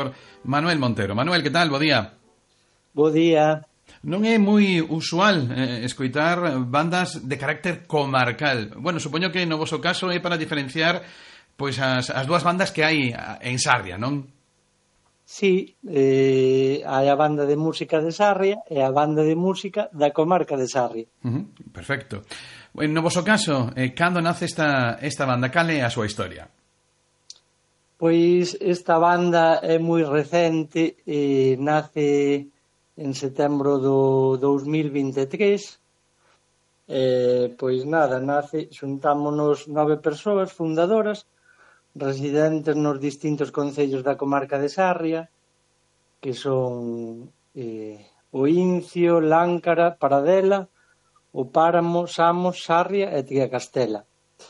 señor Manuel Montero. Manuel, que tal? Bo día. Bo día. Non é moi usual escoitar bandas de carácter comarcal. Bueno, supoño que no voso caso é para diferenciar pois as dúas bandas que hai en Sarria, non? Sí, hai a banda de música de Sarria e a banda de música da comarca de Sarria. Perfecto. No voso caso, cando nace esta banda? Cal é a súa historia? Pois esta banda é moi recente, nace en setembro do 2023. Pois nada, xuntámonos 9 persoas fundadoras residentes nos distintos concellos da comarca de Sarria, que son o Incio, Láncara, Paradela, o Páramo, Samos, Sarria e Triacastela.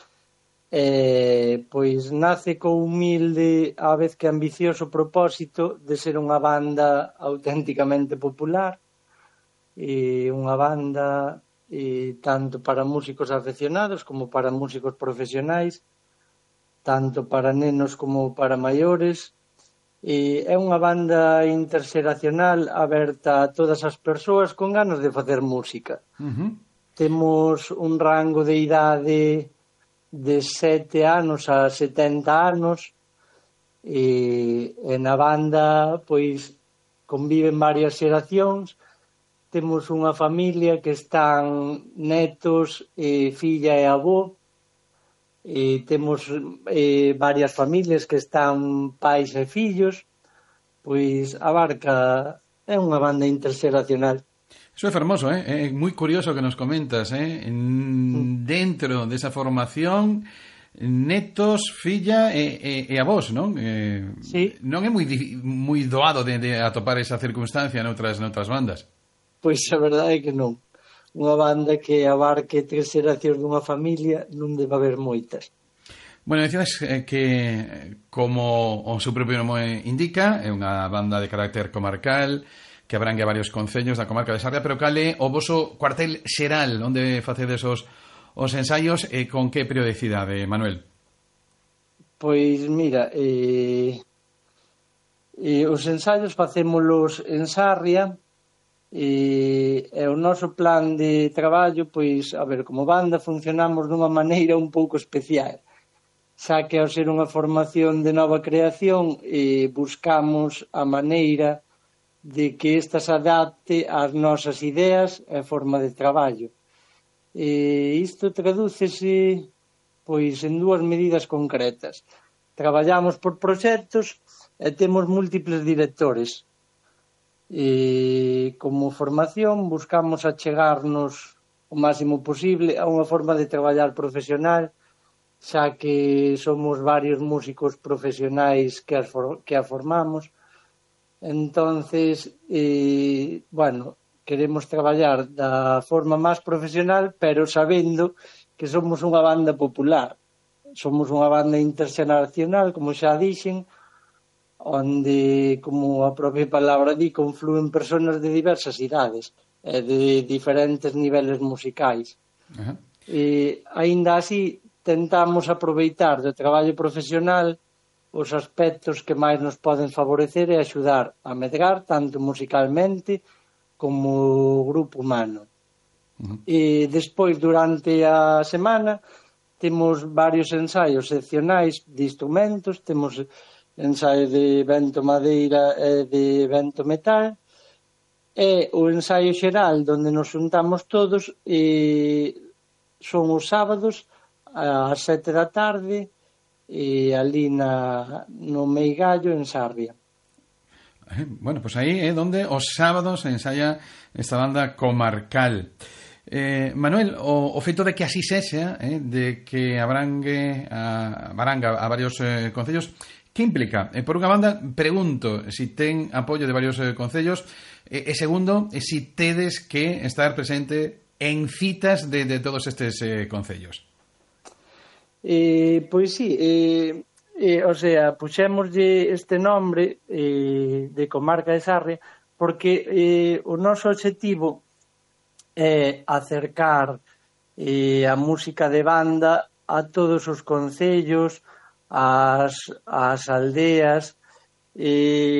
Pois nace co humilde, á vez que ambicioso propósito de ser unha banda auténticamente popular, unha banda tanto para músicos afeccionados como para músicos profesionais, tanto para nenos como para maiores. É unha banda interxeracional aberta a todas as persoas con ganas de facer música. Temos un rango de idade de 7 anos a 70 anos e na banda pois conviven varias xeracións. Temos unha familia que están netos, filla e avó, e temos varias familias que están pais e fillos. Pois abarca, é unha banda interxeracional. Eso é fermoso, é moi curioso que nos comentas, dentro desa formación, netos, filla e avós, non? Sí. Non é moi doado de atopar esa circunstancia noutras bandas? Pois a verdade é que non. Unha banda que abarque 3 xeracións dunha familia non debe haber moitas. Bueno, decías que, como o seu propio nome indica, é unha banda de carácter comarcal que abrangue a varios concellos da comarca de Sarria, pero cal é o voso cuartel xeral onde facedes os ensaios e con que periodicidade, Manuel? Pois mira, os ensaios facémolos en Sarria e o noso plan de traballo, pois, a ver, como banda funcionamos dunha maneira un pouco especial, xa que ao ser unha formación de nova creación buscamos a maneira de que esta se adapte ás nosas ideas e forma de traballo. Isto tradúcese pois en dúas medidas concretas. Traballamos por proxectos e temos múltiples directores. Como formación buscamos achegarnos o máximo posible a unha forma de traballar profesional, xa que somos varios músicos profesionais que a formamos. Entonces, queremos traballar da forma máis profesional, pero sabendo que somos unha banda popular. Somos unha banda interxeracional, como xa dixen, onde, como a propia palabra di, confluen persoas de diversas idades e de diferentes niveles musicais. Aínda así, tentamos aproveitar do traballo profesional os aspectos que máis nos poden favorecer e axudar a medrar tanto musicalmente como grupo humano. E despois, durante a semana, temos varios ensaios seccionais de instrumentos, temos ensaio de vento madeira e de vento metal, e o ensaio xeral onde nos juntamos todos son os sábados ás 7 da tarde e ali no Meigallo, en Sarria. Bueno, pues aí é onde os sábados se ensaya esta banda comarcal. Manuel, o feito de que así sexa, de que abaranga a varios concellos, que implica? Por unha banda, pregunto si ten apoio de varios concellos, e segundo, si tedes que estar presente en citas de todos estes concellos. Pois sí, puxémoslle este nombre de comarca de Sarria porque o noso obxectivo é acercar a música de banda a todos os concellos, ás aldeas,